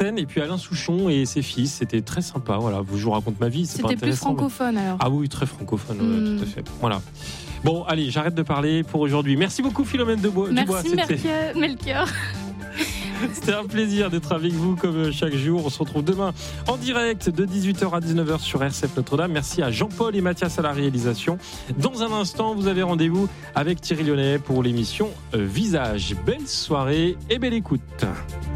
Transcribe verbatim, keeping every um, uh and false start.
Rosen et puis Alain Souchon et ses fils. C'était très sympa. Voilà, je vous raconte ma vie. C'est C'était pas plus francophone mais... alors. Ah oui, très francophone, mmh. ouais, tout à fait. Voilà. Bon, allez, j'arrête de parler pour aujourd'hui. Merci beaucoup, Philomène Dubois. Merci, Melchior. Melchior. C'était un plaisir d'être avec vous comme chaque jour. On se retrouve demain en direct de dix-huit heures à dix-neuf heures sur R C F Notre-Dame. Merci à Jean-Paul et Mathias à la réalisation. Dans un instant, vous avez rendez-vous avec Thierry Lyonnais pour l'émission Visage. Belle soirée et belle écoute.